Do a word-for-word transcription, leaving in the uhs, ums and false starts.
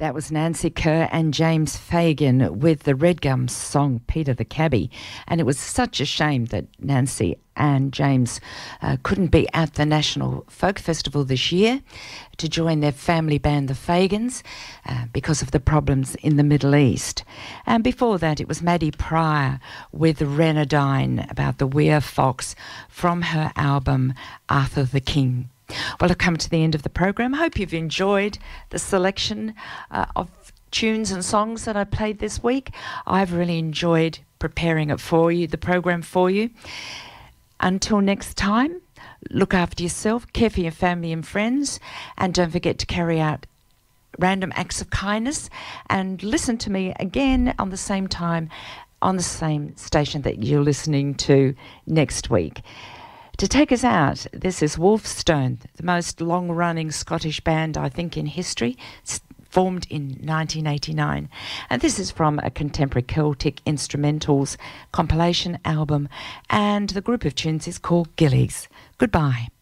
That was Nancy Kerr and James Fagan with the Red Gums song Peter the Cabbie. And it was such a shame that Nancy and James uh, couldn't be at the National Folk Festival this year to join their family band, the Fagans, uh, because of the problems in the Middle East. And before that, it was Maddie Pryor with Renadine about the Weir Fox from her album Arthur the King. Well, I've come to the end of the program. I hope you've enjoyed the selection uh, of tunes and songs that I played this week. I've really enjoyed preparing it for you, the program for you. Until next time, look after yourself, care for your family and friends, and don't forget to carry out random acts of kindness and listen to me again on the same time on the same station that you're listening to next week. To take us out, this is Wolfstone, the most long-running Scottish band, I think, in history, formed in nineteen eighty-nine. And this is from a contemporary Celtic instrumentals compilation album, and the group of tunes is called Gillies. Goodbye.